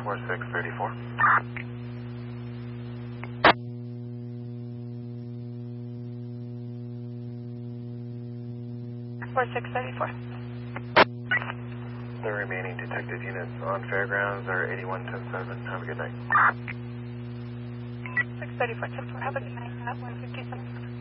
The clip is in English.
4634. 4634. The remaining detected units on Fairgrounds are 8110-7. Have a good night. 634, 10-4. Have a good night at 157.